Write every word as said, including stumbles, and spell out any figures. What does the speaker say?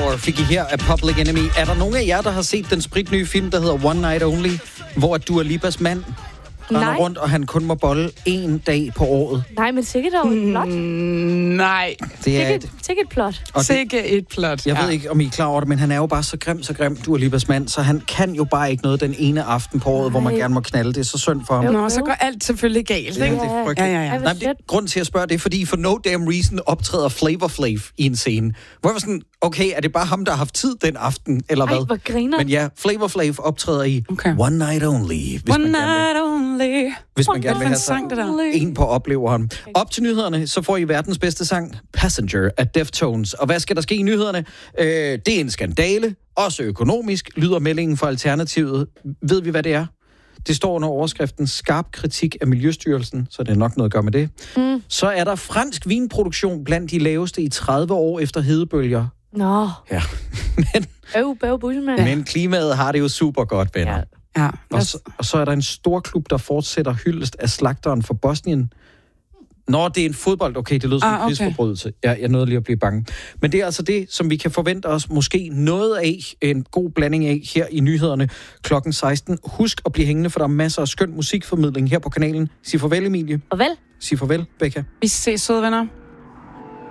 Hour fik I her af Public Enemy. Er der nogen af jer, der har set den spritnye film, der hedder One Night Only, hvor Dua Lipas mand render rundt, og han kun må bolle en dag på året? Nej, men sikkert dog et plot. Mm, nej. Det er et, sikkert et plot. Sikkert et plot, Jeg ja. ved ikke, om I er klar over det, men han er jo bare så grim, så grim, Dua Lipas mand, så han kan jo bare ikke noget den ene aften på året, nej. hvor man gerne må knalde. Det er så synd for ham. Nå, så går alt selvfølgelig galt, ja, ikke? Det er frygteligt. Ja, ja, ja. Nej, det, grunden til at spørge, det er fordi, for no damn reason optræder Flavor Flav i en scene. Hvor jeg var sådan, okay, er det bare ham, der har haft tid den aften, eller Ej, hvad? hvor griner. Men ja, Flavor Flav optræder i okay. One Night Only. Hvis One man night only. Hvis man gerne vil have sang, det der. en på opleveren. Op til nyhederne, så får I verdens bedste sang, Passenger af Deftones. Og hvad skal der ske i nyhederne? Øh, det er en skandale, også økonomisk, lyder meldingen fra Alternativet. Ved vi, hvad det er? Det står under overskriften skarp kritik af Miljøstyrelsen, så det er nok noget at gøre med det. Mm. Så er der fransk vinproduktion blandt de laveste i tredive år efter hedebølger. Nå. Ja. men, øv, bøv, bussemand. men klimaet har det jo super godt, venner. Ja. Ja, og, så, og så er der en stor klub, der fortsætter hyldest af slagteren for Bosnien. Nå, det er en fodbold. Okay, det lød som ah, en krigsforbrydelse. Ja, jeg nåede lige at blive bange. Men det er altså det, som vi kan forvente os måske noget af, en god blanding af her i nyhederne klokken seksten. Husk at blive hængende, for der er masser af skøn musikformidling her på kanalen. Sig farvel, Emilie. Farvel. Sig farvel, Becca. Vi ses, søde venner.